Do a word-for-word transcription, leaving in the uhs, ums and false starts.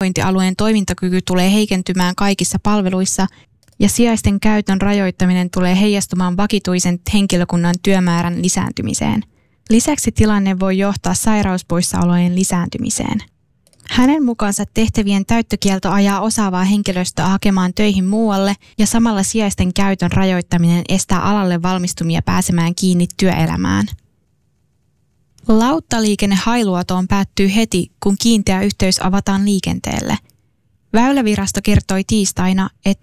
hyvinvointialueen toimintakyky tulee heikentymään kaikissa palveluissa ja sijaisten käytön rajoittaminen tulee heijastumaan vakituisen henkilökunnan työmäärän lisääntymiseen. Lisäksi tilanne voi johtaa sairauspoissaolojen lisääntymiseen. Hänen mukaansa tehtävien täyttökielto ajaa osaavaa henkilöstöä hakemaan töihin muualle ja samalla sijaisten käytön rajoittaminen estää alalle valmistumia pääsemään kiinni työelämään. Lauttaliikenne Hailuotoon päättyy heti, kun kiinteä yhteys avataan liikenteelle. Väylävirasto kertoi tiistaina, että